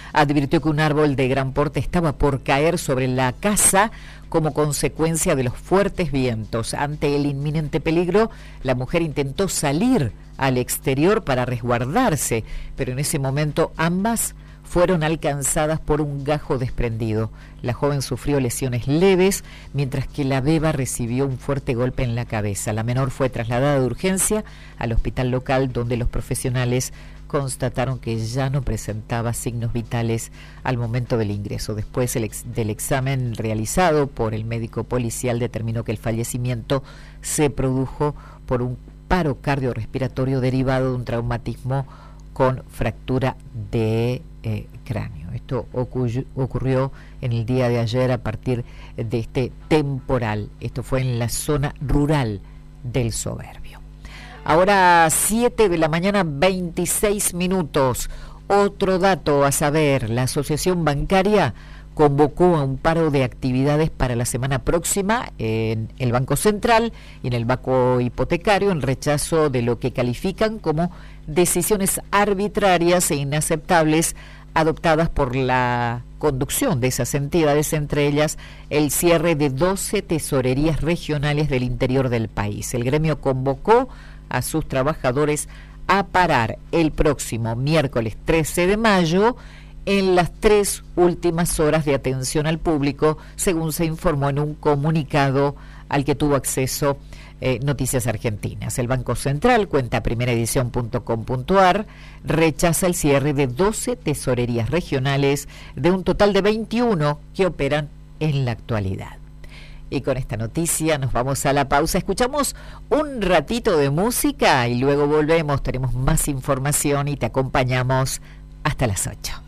advirtió que un árbol de gran porte estaba por caer sobre la casa como consecuencia de los fuertes vientos. Ante el inminente peligro, la mujer intentó salir al exterior para resguardarse, pero en ese momento ambas fueron alcanzadas por un gajo desprendido. La joven sufrió lesiones leves, mientras que la beba recibió un fuerte golpe en la cabeza. La menor fue trasladada de urgencia al hospital local, donde los profesionales constataron que ya no presentaba signos vitales al momento del ingreso. Después del examen realizado por el médico policial, determinó que el fallecimiento se produjo por un paro cardiorrespiratorio derivado de un traumatismo con fractura de cráneo. Esto ocurrió en el día de ayer a partir de este temporal. Esto fue en la zona rural del Soberbio. Ahora 7 de la mañana, 26 minutos. Otro dato a saber: la Asociación Bancaria convocó a un paro de actividades para la semana próxima en el Banco Central y en el Banco Hipotecario, en rechazo de lo que califican como decisiones arbitrarias e inaceptables adoptadas por la conducción de esas entidades, entre ellas el cierre de 12 tesorerías regionales del interior del país. El gremio convocó a sus trabajadores a parar el próximo miércoles 13 de mayo en las 3 últimas horas de atención al público, según se informó en un comunicado al que tuvo acceso Noticias Argentinas. El Banco Central, cuenta primeraedición.com.ar, rechaza el cierre de 12 tesorerías regionales de un total de 21 que operan en la actualidad. Y con esta noticia nos vamos a la pausa. Escuchamos un ratito de música y luego volvemos. Tenemos más información y te acompañamos hasta las 8.